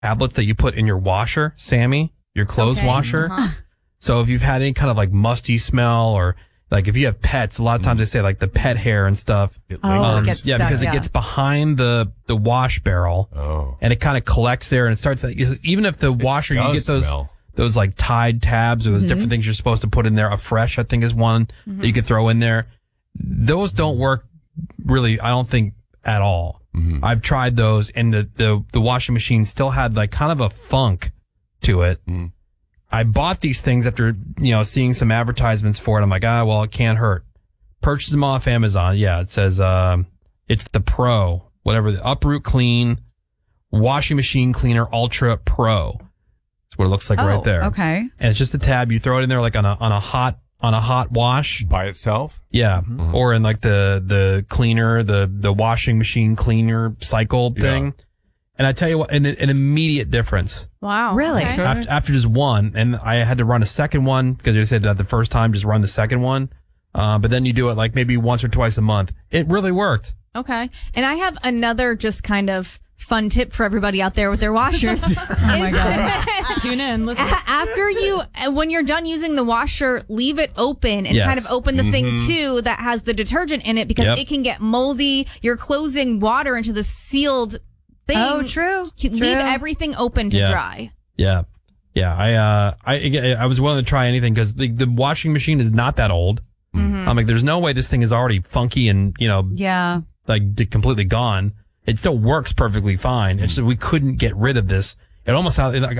tablets that you put in your washer, Sammy, your clothes washer. So if you've had any kind of like musty smell or like if you have pets, a lot of times they say like the pet hair and stuff. It gets stuck, because it gets behind the wash barrel and it kind of collects there and it starts like, even if the washer, you get those like Tide tabs or those different things you're supposed to put in there. A Fresh, I think, is one that you could throw in there. Those don't work really, I don't think, at all. I've tried those and the washing machine still had like kind of a funk to it. I bought these things after, seeing some advertisements for it. I'm like, well, it can't hurt. Purchased them off Amazon. Yeah, it says, it's the Pro, whatever, the Uproot Clean Washing Machine Cleaner Ultra Pro. That's what it looks like right there. Okay. And it's just a tab. You throw it in there like on a hot wash. By itself? Yeah. Or in like the cleaner, the washing machine cleaner cycle thing. And I tell you what, an immediate difference. Wow. Really? Okay. After just one, and I had to run a second one because they said that the first time just run the second one. But then you do it like maybe once or twice a month. It really worked. Okay. And I have another just kind of fun tip for everybody out there with their washers. Oh my God. Tune in. Listen. When you're done using the washer, leave it open and kind of open the thing too that has the detergent in it because it can get moldy. You're closing water into the sealed thing. Oh, true. Leave everything open to dry. Yeah. Yeah. I was willing to try anything because the washing machine is not that old. I'm like, there's no way this thing is already funky and, like completely gone. It still works perfectly fine. It's just we couldn't get rid of this. It almost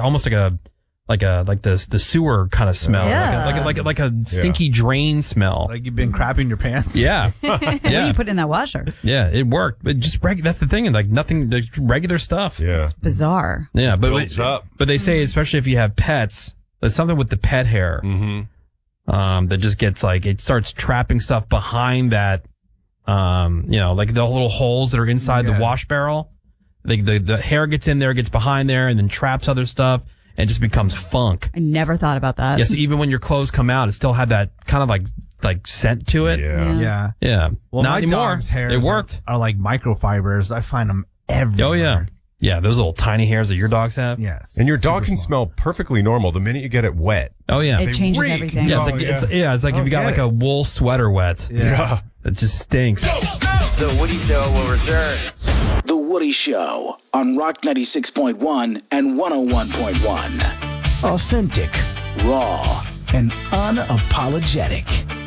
like the sewer kind of smell, like a stinky drain smell. Like you've been crapping your pants. Yeah, What do you put in that washer? Yeah, it worked. But just that's the thing, like nothing, the regular stuff. Yeah, It's bizarre. Yeah, Builds up. But they say especially if you have pets, there's something with the pet hair that just gets like it starts trapping stuff behind that. Like the little holes that are inside the wash barrel. The hair gets in there, gets behind there, and then traps other stuff, and it just becomes funk. I never thought about that. Yeah, so even when your clothes come out, it still had that kind of like scent to it. Yeah. Well, Not my anymore. dog's hairs It worked. are like microfibers. I find them everywhere. Oh, yeah. Yeah, those little tiny hairs that your dogs have. Yes. And your dog can smell perfectly normal the minute you get it wet. Oh, yeah. It changes reek. everything. Yeah, it's like if you got like a wool sweater wet. Yeah. It just stinks. The Woody Show will return. The Woody Show on Rock 96.1 and 101.1. Authentic, raw, and unapologetic.